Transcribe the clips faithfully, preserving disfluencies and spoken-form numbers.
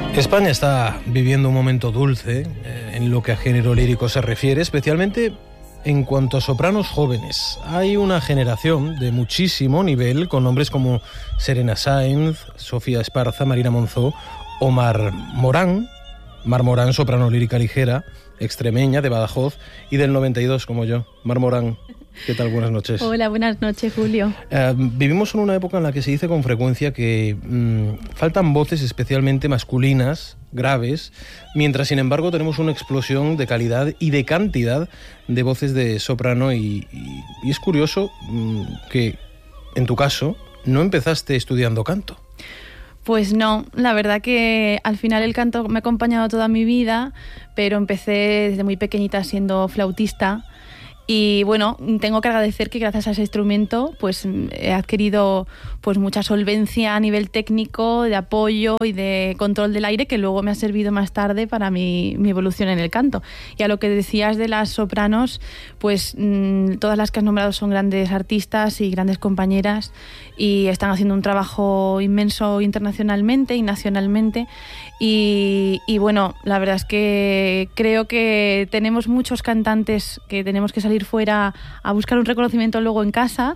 España está viviendo un momento dulce eh, en lo que a género lírico se refiere, especialmente en cuanto a sopranos jóvenes. Hay una generación de muchísimo nivel con nombres como Serena Sáenz, Sofía Esparza, Marina Monzó o Mar Morán. Mar Morán, soprano lírica ligera, extremeña, de Badajoz y del noventa y dos como yo. Mar Morán, ¿qué tal? Buenas noches. Hola, buenas noches, Julio. Uh, vivimos en una época en la que se dice con frecuencia que mmm, faltan voces especialmente masculinas, graves, mientras sin embargo tenemos una explosión de calidad y de cantidad de voces de soprano y, y, y es curioso mmm, que en tu caso no empezaste estudiando canto. Pues no, la verdad que al final el canto me ha acompañado toda mi vida, pero empecé desde muy pequeñita siendo flautista. Y bueno, tengo que agradecer que gracias a ese instrumento pues he adquirido pues mucha solvencia a nivel técnico, de apoyo y de control del aire, que luego me ha servido más tarde para mi, mi evolución en el canto. Y a lo que decías de las sopranos, pues mmm, todas las que has nombrado son grandes artistas y grandes compañeras y están haciendo un trabajo inmenso internacionalmente y nacionalmente. Y, y bueno, la verdad es que creo que tenemos muchos cantantes que tenemos que salir fuera a buscar un reconocimiento luego en casa,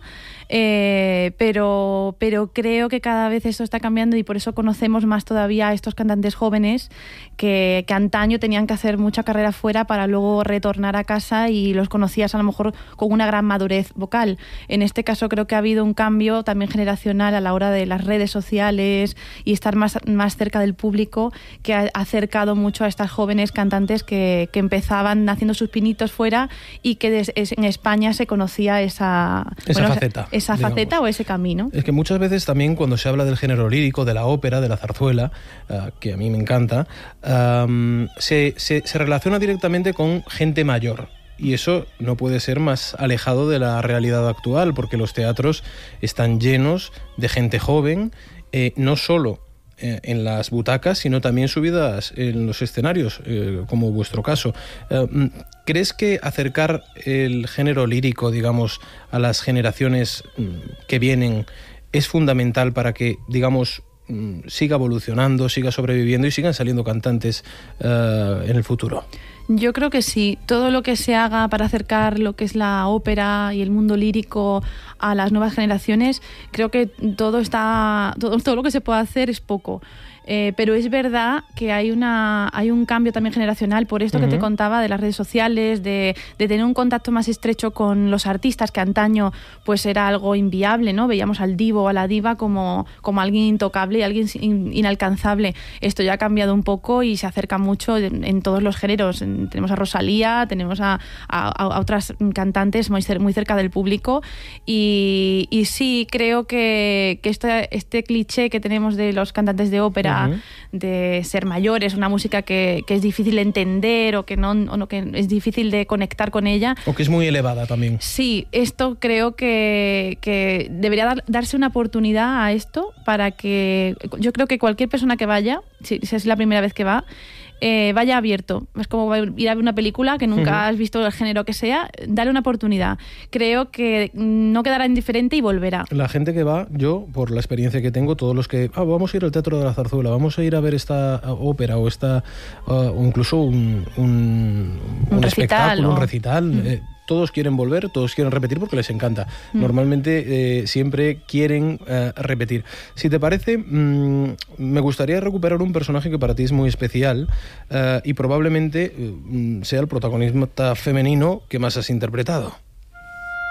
eh, pero, pero creo que cada vez esto está cambiando y por eso conocemos más todavía a estos cantantes jóvenes que, que antaño tenían que hacer mucha carrera fuera para luego retornar a casa y los conocías a lo mejor con una gran madurez vocal. En este caso creo que ha habido un cambio también generacional a la hora de las redes sociales y estar más, más cerca del público, que ha acercado mucho a estas jóvenes cantantes que, que empezaban haciendo sus pinitos fuera y que des, es, en España se conocía esa, esa bueno, faceta, esa faceta o ese camino. Es que muchas veces también cuando se habla del género lírico, de la ópera, de la zarzuela, uh, que a mí me encanta, um, se, se, se relaciona directamente con gente mayor. Y eso no puede ser más alejado de la realidad actual, porque los teatros están llenos de gente joven, eh, no solo en las butacas, sino también subidas en los escenarios, eh, como vuestro caso. Eh, ¿Crees que acercar el género lírico, digamos, a las generaciones que vienen es fundamental para que, digamos, siga evolucionando, siga sobreviviendo y sigan saliendo cantantes eh, en el futuro? Yo creo que sí, todo lo que se haga para acercar lo que es la ópera y el mundo lírico a las nuevas generaciones, creo que todo está todo, todo lo que se puede hacer es poco. Eh, pero es verdad que hay una hay un cambio también generacional por esto uh-huh. que te contaba de las redes sociales, de, de tener un contacto más estrecho con los artistas, que antaño pues era algo inviable, ¿no? Veíamos al divo o a la diva como, como alguien intocable y alguien in, inalcanzable. Esto ya ha cambiado un poco y se acerca mucho en, en todos los géneros. En, tenemos a Rosalía, tenemos a, a, a otras cantantes muy, cer, muy cerca del público y, y sí, creo que, que este, este cliché que tenemos de los cantantes de ópera Uh-huh. de ser mayores, una música que, que es difícil de entender o que no, o no que es difícil de conectar con ella. O que es muy elevada también. Sí, esto creo que, que debería dar, darse una oportunidad a esto para que yo creo que cualquier persona que vaya, si, si es la primera vez que va, Eh, vaya abierto. Es como ir a ver una película que nunca uh-huh. has visto el género que sea, dale una oportunidad. Creo que no quedará indiferente y volverá. La gente que va, yo, por la experiencia que tengo, todos los que, ah, vamos a ir al Teatro de la Zarzuela, vamos a ir a ver esta ópera o esta, uh, o incluso un, un, un, un espectáculo, o... un recital, uh-huh. eh, todos quieren volver, todos quieren repetir porque les encanta. Mm. Normalmente eh, siempre quieren eh, repetir. Si te parece, mmm, me gustaría recuperar un personaje que para ti es muy especial eh, y probablemente eh, sea el protagonista femenino que más has interpretado.